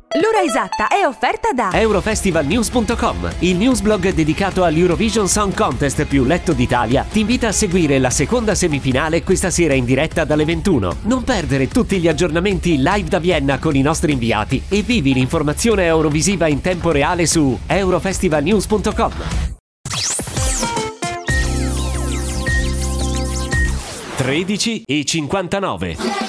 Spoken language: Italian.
L'ora esatta è offerta da Eurofestivalnews.com, il newsblog dedicato all'Eurovision Song Contest più letto d'Italia. Ti invita a seguire la seconda semifinale questa sera in diretta dalle 21. Non perdere tutti gli aggiornamenti live da Vienna con i nostri inviati e vivi l'informazione eurovisiva in tempo reale su Eurofestivalnews.com. 13:59.